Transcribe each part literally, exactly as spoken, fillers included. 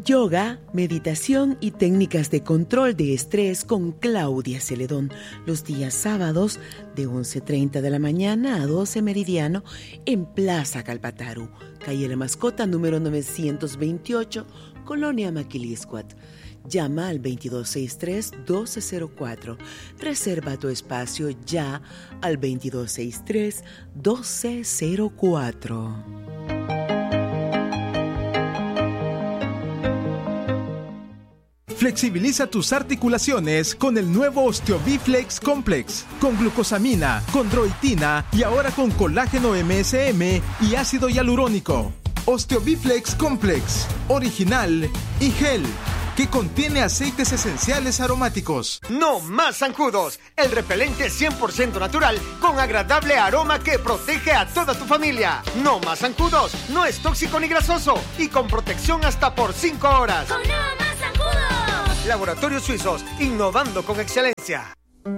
Yoga, meditación y técnicas de control de estrés con Claudia Celedón, los días sábados de once treinta de la mañana a doce meridiano en Plaza Calpataru, calle La Mascota número novecientos veintiocho, Colonia Maquiliscuat. Llama al veintidós sesenta y tres, doce cero cuatro. Reserva tu espacio ya al veintidós sesenta y tres, doce cero cuatro. Flexibiliza tus articulaciones con el nuevo OsteoBiflex Complex, con glucosamina, condroitina y ahora con colágeno M S M y ácido hialurónico. OsteoBiflex Complex, original y gel, que contiene aceites esenciales aromáticos. No más zancudos, el repelente cien por ciento natural con agradable aroma que protege a toda tu familia. No más zancudos, no es tóxico ni grasoso y con protección hasta por cinco horas. ¡Con No Más Zancudos! Laboratorios Suizos, innovando con excelencia.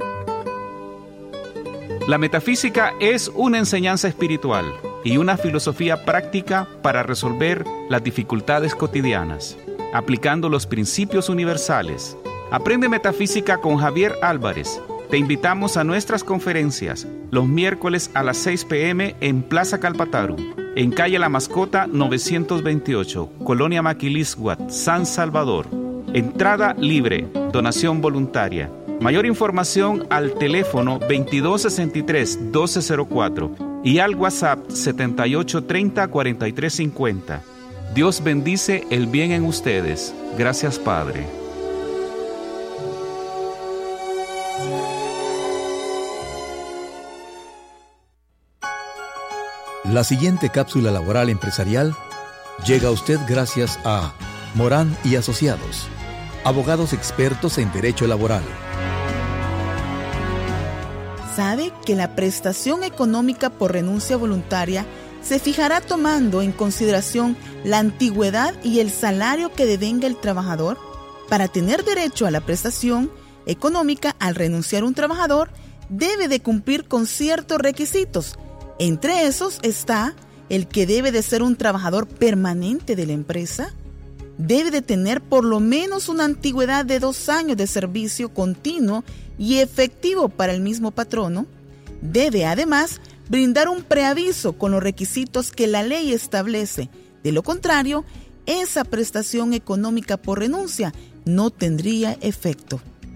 La metafísica es una enseñanza espiritual y una filosofía práctica para resolver las dificultades cotidianas, aplicando los principios universales. Aprende metafísica con Javier Álvarez. Te invitamos a nuestras conferencias los miércoles a las seis p.m. en Plaza Calpataru, en calle La Mascota novecientos veintiocho, Colonia Maquiliscuat, San Salvador. Entrada libre, donación voluntaria. Mayor información al teléfono veintidós sesenta y tres, doce cero cuatro y al WhatsApp setenta y ocho treinta, cuarenta y tres cincuenta. Dios bendice el bien en ustedes. Gracias, Padre. La siguiente cápsula laboral empresarial llega a usted gracias a Morán y Asociados, abogados expertos en derecho laboral. ¿Sabe que la prestación económica por renuncia voluntaria se fijará tomando en consideración la antigüedad y el salario que devenga el trabajador? Para tener derecho a la prestación económica al renunciar un trabajador, debe de cumplir con ciertos requisitos. Entre esos está el que debe de ser un trabajador permanente de la empresa, debe de tener por lo menos una antigüedad de dos años de servicio continuo y efectivo para el mismo patrono, debe además brindar un preaviso con los requisitos que la ley establece. De lo contrario, esa prestación económica por renuncia no tendría efecto.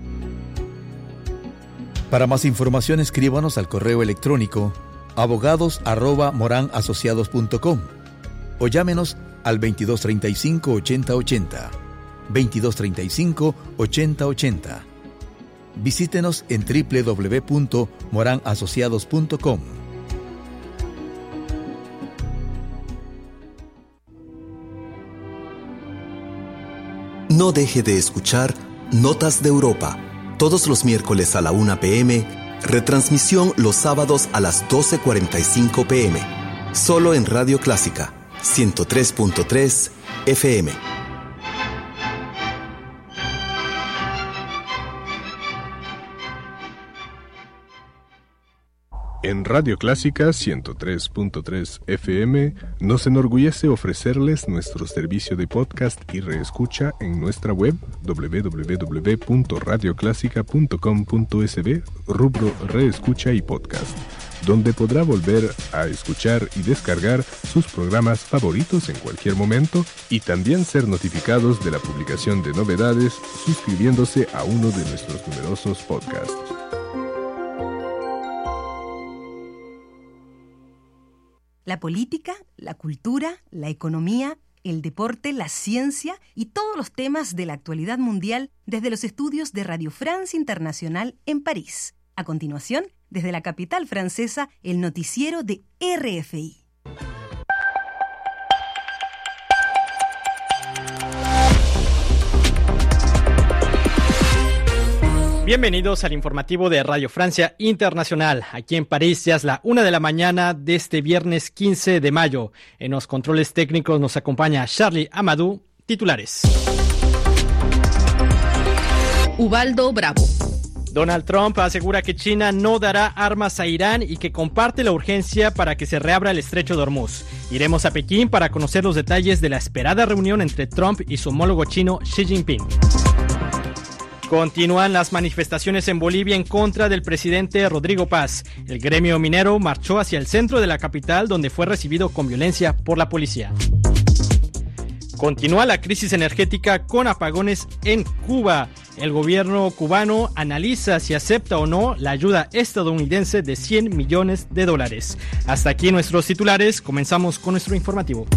Para más información, escríbanos al correo electrónico abogados arroba moranasociados punto com o llámenos al veintidós treinta y cinco, ochenta ochenta, veintidós treinta y cinco, ochenta ochenta. Visítenos en doble u doble u doble u punto moran asociados punto com. No deje de escuchar Notas de Europa, todos los miércoles a la una p.m., retransmisión los sábados a las doce cuarenta y cinco p.m., solo en Radio Clásica, ciento tres punto tres F M. En Radio Clásica ciento tres punto tres F M nos enorgullece ofrecerles nuestro servicio de podcast y reescucha en nuestra web doble u doble u doble u punto radio clásica punto com punto es be, rubro Reescucha y Podcast, donde podrá volver a escuchar y descargar sus programas favoritos en cualquier momento y también ser notificados de la publicación de novedades suscribiéndose a uno de nuestros numerosos podcasts. La política, la cultura, la economía, el deporte, la ciencia y todos los temas de la actualidad mundial desde los estudios de Radio France Internacional en París. A continuación, desde la capital francesa, el noticiero de R F I. Bienvenidos al informativo de Radio Francia Internacional. Aquí en París ya es la una de la mañana de este viernes quince de mayo. En los controles técnicos nos acompaña Charlie Amadou. Titulares. Ubaldo Bravo. Donald Trump asegura que China no dará armas a Irán y que comparte la urgencia para que se reabra el estrecho de Hormuz. Iremos a Pekín para conocer los detalles de la esperada reunión entre Trump y su homólogo chino Xi Jinping. Continúan las manifestaciones en Bolivia en contra del presidente Rodrigo Paz. El gremio minero marchó hacia el centro de la capital, donde fue recibido con violencia por la policía. Continúa la crisis energética con apagones en Cuba. El gobierno cubano analiza si acepta o no la ayuda estadounidense de cien millones de dólares. Hasta aquí nuestros titulares. Comenzamos con nuestro informativo.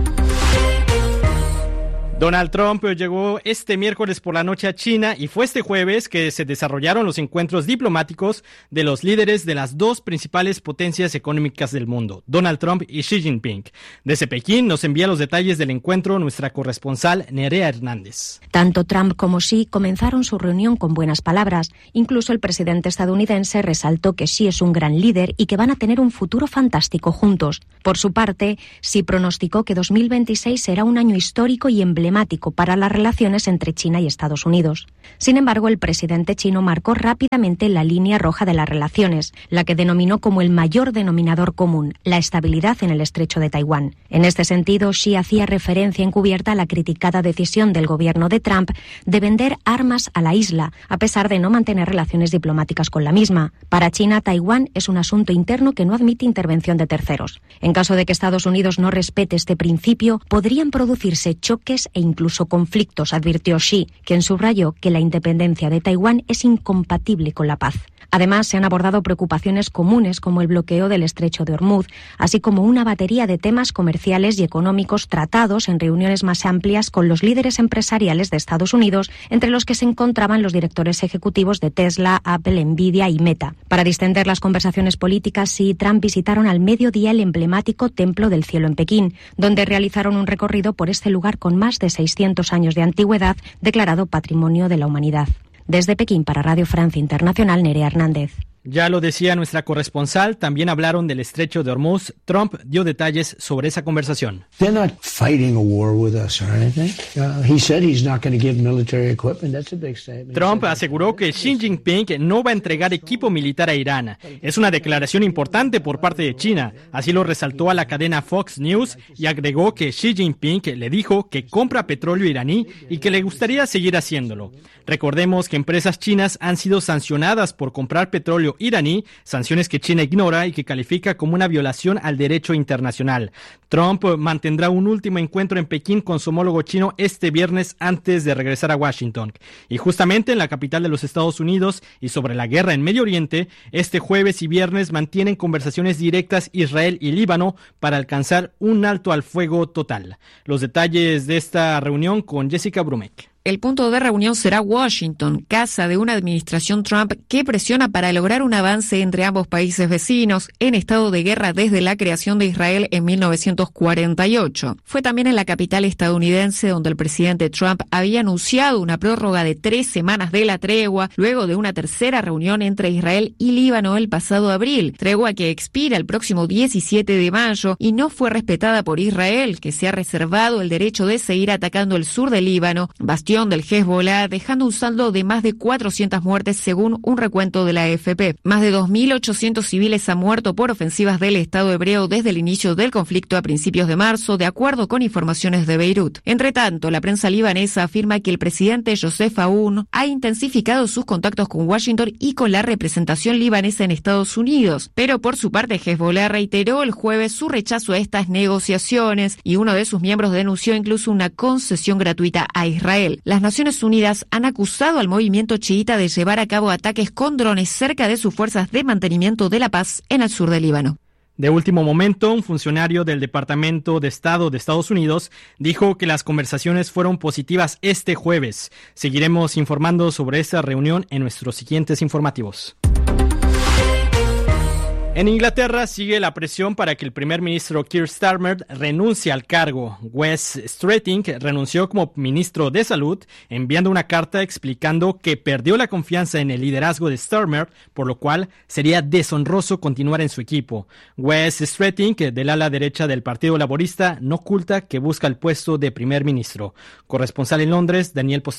Donald Trump llegó este miércoles por la noche a China y fue este jueves que se desarrollaron los encuentros diplomáticos de los líderes de las dos principales potencias económicas del mundo, Donald Trump y Xi Jinping. Desde Pekín nos envía los detalles del encuentro nuestra corresponsal Nerea Hernández. Tanto Trump como Xi comenzaron su reunión con buenas palabras. Incluso el presidente estadounidense resaltó que Xi es un gran líder y que van a tener un futuro fantástico juntos. Por su parte, Xi pronosticó que dos mil veintiséis será un año histórico y emblemático para las relaciones entre China y Estados Unidos. Sin embargo, el presidente chino marcó rápidamente la línea roja de las relaciones, la que denominó como el mayor denominador común, la estabilidad en el estrecho de Taiwán. En este sentido, Xi hacía referencia encubierta a la criticada decisión del gobierno de Trump de vender armas a la isla, a pesar de no mantener relaciones diplomáticas con la misma. Para China, Taiwán es un asunto interno que no admite intervención de terceros. En caso de que Estados Unidos no respete este principio, podrían producirse choques e incluso conflictos, advirtió Xi, quien subrayó que la independencia de Taiwán es incompatible con la paz. Además, se han abordado preocupaciones comunes como el bloqueo del estrecho de Hormuz, así como una batería de temas comerciales y económicos tratados en reuniones más amplias con los líderes empresariales de Estados Unidos, entre los que se encontraban los directores ejecutivos de Tesla, Apple, Nvidia y Meta. Para distender las conversaciones políticas, Xi y Trump visitaron al mediodía el emblemático Templo del Cielo en Pekín, donde realizaron un recorrido por este lugar con más de seiscientos años de antigüedad, declarado Patrimonio de la Humanidad. Desde Pekín para Radio Francia Internacional, Nerea Hernández. Ya lo decía nuestra corresponsal, también hablaron del estrecho de Hormuz. Trump dio detalles sobre esa conversación. They're not fighting a war with us or anything. Uh, he said he's not going to give military equipment. That's a big statement. Trump aseguró que Xi Jinping no va a entregar equipo militar a Irán. Es una declaración importante por parte de China. Así lo resaltó a la cadena Fox News y agregó que Xi Jinping le dijo que compra petróleo iraní y que le gustaría seguir haciéndolo. Recordemos que empresas chinas han sido sancionadas por comprar petróleo iraní, sanciones que China ignora y que califica como una violación al derecho internacional. Trump mantendrá un último encuentro en Pekín con su homólogo chino este viernes antes de regresar a Washington. Y justamente en la capital de los Estados Unidos y sobre la guerra en Medio Oriente, este jueves y viernes mantienen conversaciones directas Israel y Líbano para alcanzar un alto al fuego total. Los detalles de esta reunión con Jessica Brumek. El punto de reunión será Washington, casa de una administración Trump que presiona para lograr un avance entre ambos países vecinos en estado de guerra desde la creación de Israel en mil novecientos cuarenta y ocho. Fue también en la capital estadounidense donde el presidente Trump había anunciado una prórroga de tres semanas de la tregua, luego de una tercera reunión entre Israel y Líbano el pasado abril, tregua que expira el próximo diecisiete de mayo y no fue respetada por Israel, que se ha reservado el derecho de seguir atacando el sur del Líbano, bastión del Hezbollah, dejando un saldo de más de cuatrocientas muertes según un recuento de la A F P. Más de dos mil ochocientos civiles han muerto por ofensivas del Estado hebreo desde el inicio del conflicto a principios de marzo, de acuerdo con informaciones de Beirut. Entre tanto, la prensa libanesa afirma que el presidente Joseph Aoun ha intensificado sus contactos con Washington y con la representación libanesa en Estados Unidos, pero por su parte Hezbollah reiteró el jueves su rechazo a estas negociaciones y uno de sus miembros denunció incluso una concesión gratuita a Israel. Las Naciones Unidas han acusado al movimiento chiita de llevar a cabo ataques con drones cerca de sus fuerzas de mantenimiento de la paz en el sur del Líbano. De último momento, un funcionario del Departamento de Estado de Estados Unidos dijo que las conversaciones fueron positivas este jueves. Seguiremos informando sobre esta reunión en nuestros siguientes informativos. En Inglaterra sigue la presión para que el primer ministro Keir Starmer renuncie al cargo. Wes Streeting renunció como ministro de Salud, enviando una carta explicando que perdió la confianza en el liderazgo de Starmer, por lo cual sería deshonroso continuar en su equipo. Wes Streeting, del ala derecha del Partido Laborista, no oculta que busca el puesto de primer ministro. Corresponsal en Londres, Daniel Postigo.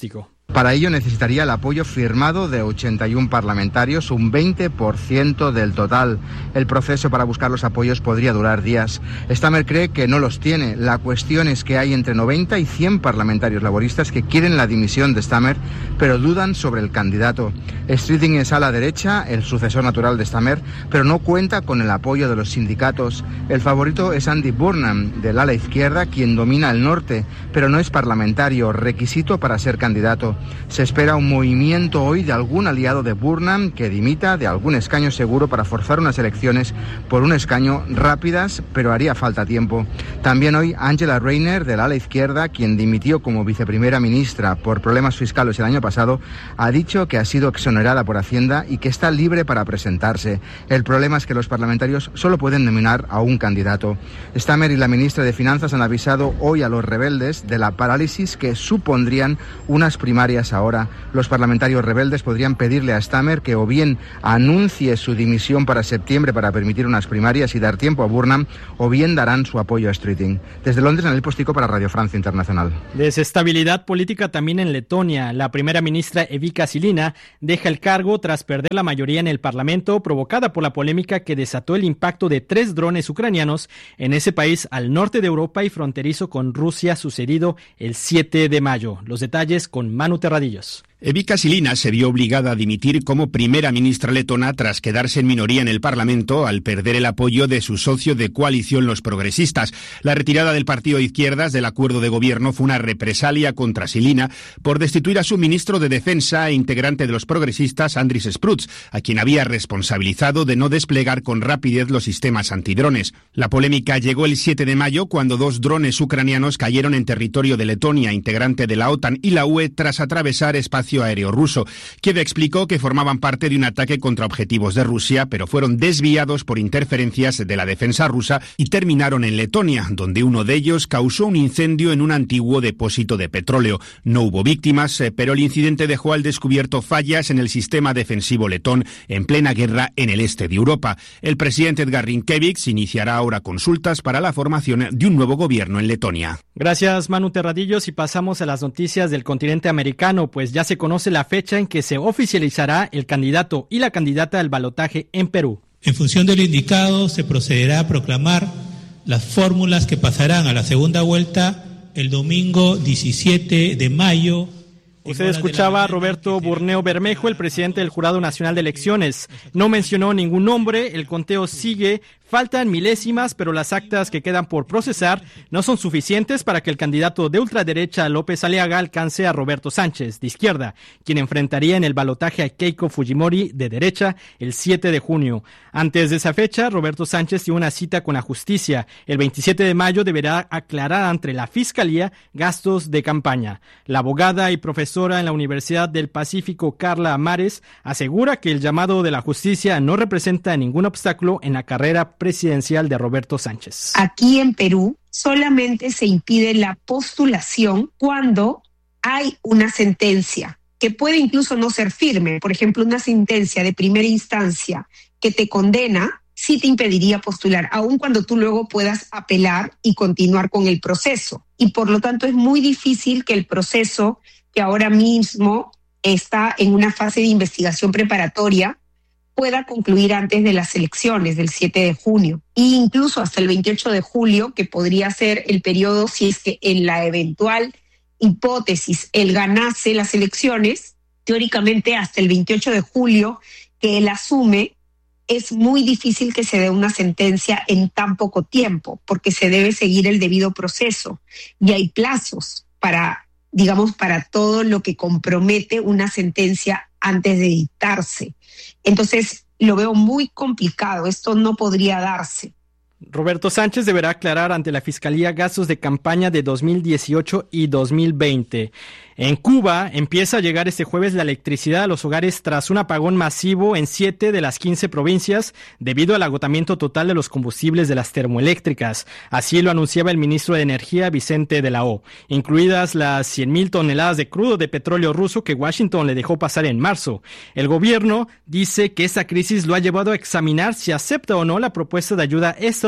Para ello necesitaría el apoyo firmado de ochenta y uno parlamentarios, un veinte por ciento del total. El proceso para buscar los apoyos podría durar días. Stamer cree que no los tiene. La cuestión es que hay entre noventa y cien parlamentarios laboristas que quieren la dimisión de Stamer, pero dudan sobre el candidato. Streeting es a la derecha, el sucesor natural de Stamer, pero no cuenta con el apoyo de los sindicatos. El favorito es Andy Burnham, del ala izquierda, quien domina el norte, pero no es parlamentario, requisito para ser candidato. Se espera un movimiento hoy de algún aliado de Burnham que dimita de algún escaño seguro para forzar unas elecciones por un escaño rápidas, pero haría falta tiempo. También hoy Angela Rayner, del ala izquierda, quien dimitió como viceprimera ministra por problemas fiscales el año pasado, ha dicho que ha sido exonerada por Hacienda y que está libre para presentarse. El problema es que los parlamentarios solo pueden nominar a un candidato. Stamer y la ministra de Finanzas han avisado hoy a los rebeldes de la parálisis que supondrían unas primarias ahora. Los parlamentarios rebeldes podrían pedirle a Stamer que o bien anuncie su dimisión para septiembre para permitir unas primarias y dar tiempo a Burnham, o bien darán su apoyo a Streeting. Desde Londres, Anel Postico para Radio Francia Internacional. Desestabilidad política también en Letonia. La primera ministra Evika Silina deja el cargo tras perder la mayoría en el Parlamento, provocada por la polémica que desató el impacto de tres drones ucranianos en ese país al norte de Europa y fronterizo con Rusia, sucedido el siete de mayo. Los detalles con Manu Terradillos. Evika Silina se vio obligada a dimitir como primera ministra letona tras quedarse en minoría en el Parlamento al perder el apoyo de su socio de coalición, los progresistas. La retirada del partido de izquierdas del acuerdo de gobierno fue una represalia contra Silina por destituir a su ministro de Defensa e integrante de los progresistas, Andris Spruds, a quien había responsabilizado de no desplegar con rapidez los sistemas antidrones. La polémica llegó el siete de mayo cuando dos drones ucranianos cayeron en territorio de Letonia, integrante de la OTAN y la U E, tras atravesar espacio aéreo ruso. Kiev explicó que formaban parte de un ataque contra objetivos de Rusia, pero fueron desviados por interferencias de la defensa rusa y terminaron en Letonia, donde uno de ellos causó un incendio en un antiguo depósito de petróleo. No hubo víctimas, pero el incidente dejó al descubierto fallas en el sistema defensivo letón en plena guerra en el este de Europa. El presidente Edgar Rinkēviks iniciará ahora consultas para la formación de un nuevo gobierno en Letonia. Gracias, Manu Terradillos, y pasamos a las noticias del continente americano, pues ya se conoce la fecha en que se oficializará el candidato y la candidata al balotaje en Perú. En función de lo indicado, se procederá a proclamar las fórmulas que pasarán a la segunda vuelta el domingo diecisiete de mayo. Usted escuchaba a Roberto Burneo Bermejo, el presidente del Jurado Nacional de Elecciones. No mencionó ningún nombre, el conteo sigue, faltan milésimas, pero las actas que quedan por procesar no son suficientes para que el candidato de ultraderecha López Aliaga alcance a Roberto Sánchez, de izquierda, quien enfrentaría en el balotaje a Keiko Fujimori, de derecha, el siete de junio. Antes de esa fecha, Roberto Sánchez tiene una cita con la justicia. El veintisiete de mayo deberá aclarar ante la Fiscalía gastos de campaña. La abogada y profesora en la Universidad del Pacífico, Carla Amares, asegura que el llamado de la justicia no representa ningún obstáculo en la carrera presidencial de Roberto Sánchez. Aquí en Perú solamente se impide la postulación cuando hay una sentencia que puede incluso no ser firme. Por ejemplo, una sentencia de primera instancia que te condena sí te impediría postular, aun cuando tú luego puedas apelar y continuar con el proceso. Y por lo tanto es muy difícil que el proceso, que ahora mismo está en una fase de investigación preparatoria, pueda concluir antes de las elecciones del siete de junio e incluso hasta el veintiocho de julio, que podría ser el periodo si es que en la eventual hipótesis él ganase las elecciones, teóricamente hasta el veintiocho de julio que él asume, es muy difícil que se dé una sentencia en tan poco tiempo, porque se debe seguir el debido proceso y hay plazos para, digamos, para todo lo que compromete una sentencia antes de dictarse. Entonces, lo veo muy complicado. Esto no podría darse. Roberto Sánchez deberá aclarar ante la Fiscalía gastos de campaña de dos mil dieciocho y dos mil veinte. En Cuba empieza a llegar este jueves la electricidad a los hogares tras un apagón masivo en siete de las quince provincias debido al agotamiento total de los combustibles de las termoeléctricas. Así lo anunciaba el ministro de Energía, Vicente de la O, incluidas las cien mil toneladas de crudo de petróleo ruso que Washington le dejó pasar en marzo. El gobierno dice que esta crisis lo ha llevado a examinar si acepta o no la propuesta de ayuda estadounidense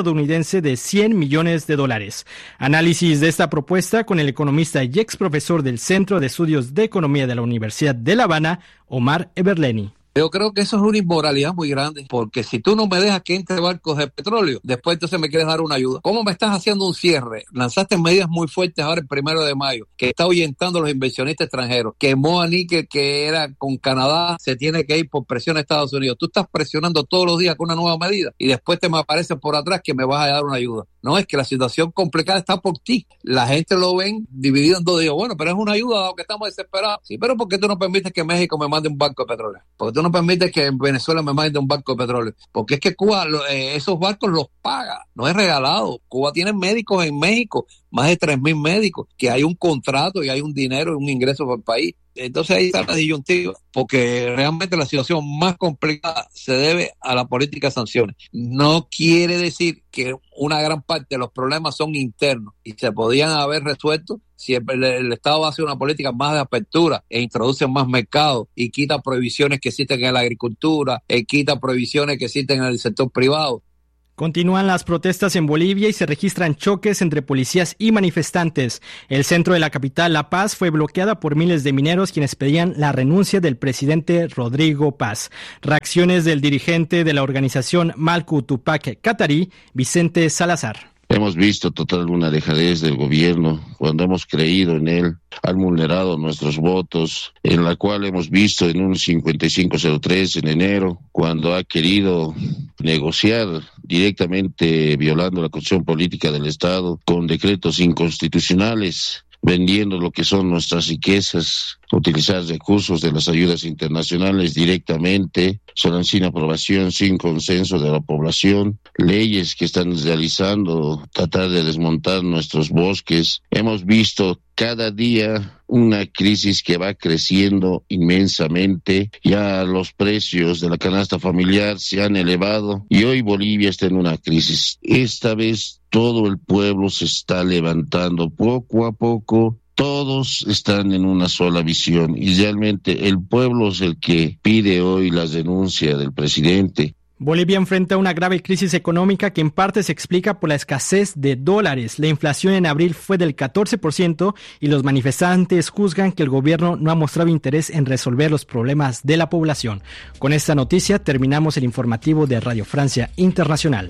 estadounidense de cien millones de dólares. Análisis de esta propuesta con el economista y ex profesor del Centro de Estudios de Economía de la Universidad de La Habana, Omar Eberleni. Yo creo que eso es una inmoralidad muy grande, porque si tú no me dejas que entre barcos de petróleo, después entonces me quieres dar una ayuda. ¿Cómo me estás haciendo un cierre? Lanzaste medidas muy fuertes ahora el primero de mayo, que está ahuyentando a los inversionistas extranjeros, que Moa Níquel, que era con Canadá, se tiene que ir por presión a Estados Unidos. Tú estás presionando todos los días con una nueva medida y después te me apareces por atrás que me vas a dar una ayuda. No, es que la situación complicada está por ti. La gente lo ven dividido en dos. Digo, bueno, pero es una ayuda dado que estamos desesperados. Sí, pero ¿por qué tú no permites que México me mande un barco de petróleo? Porque tú no permites que en Venezuela me mande un barco de petróleo. Porque es que Cuba eh, esos barcos los paga, no es regalado. Cuba tiene médicos en México, más de tres mil médicos, que hay un contrato y hay un dinero y un ingreso para el país. Entonces ahí está la disyuntiva, porque realmente la situación más complicada se debe a la política de sanciones. No quiere decir que una gran parte de los problemas son internos y se podían haber resuelto si el, el Estado hace una política más de apertura e introduce más mercados y quita prohibiciones que existen en la agricultura, e quita prohibiciones que existen en el sector privado. Continúan las protestas en Bolivia y se registran choques entre policías y manifestantes. El centro de la capital, La Paz, fue bloqueada por miles de mineros quienes pedían la renuncia del presidente Rodrigo Paz. Reacciones del dirigente de la organización Malku Tupac Katari, Vicente Salazar. Hemos visto total una dejadez del gobierno cuando hemos creído en él, han vulnerado nuestros votos, en la cual hemos visto en un cincuenta y cinco cero tres en enero, cuando ha querido negociar directamente violando la Constitución Política del Estado con decretos inconstitucionales, vendiendo lo que son nuestras riquezas, utilizar recursos de las ayudas internacionales directamente, solo sin aprobación, sin consenso de la población, leyes que están realizando, tratar de desmontar nuestros bosques. Hemos visto cada día una crisis que va creciendo inmensamente. Ya los precios de la canasta familiar se han elevado y hoy Bolivia está en una crisis. Esta vez todo el pueblo se está levantando poco a poco. Todos están en una sola visión y realmente el pueblo es el que pide hoy la renuncia del presidente. Bolivia enfrenta una grave crisis económica que en parte se explica por la escasez de dólares. La inflación en abril fue del catorce por ciento y los manifestantes juzgan que el gobierno no ha mostrado interés en resolver los problemas de la población. Con esta noticia terminamos el informativo de Radio Francia Internacional.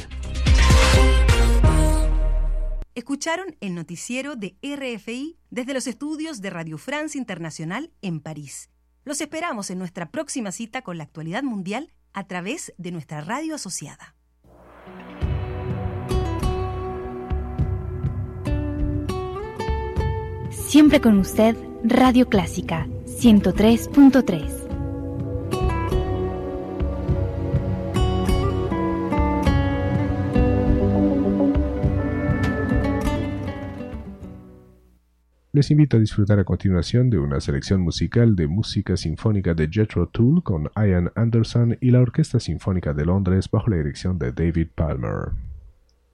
Escucharon el noticiero de R F I desde los estudios de Radio France Internacional en París. Los esperamos en nuestra próxima cita con la actualidad mundial a través de nuestra radio asociada. Siempre con usted, Radio Clásica ciento tres punto tres. Les invito a disfrutar a continuación de una selección musical de música sinfónica de Jethro Tull con Ian Anderson y la Orquesta Sinfónica de Londres bajo la dirección de David Palmer.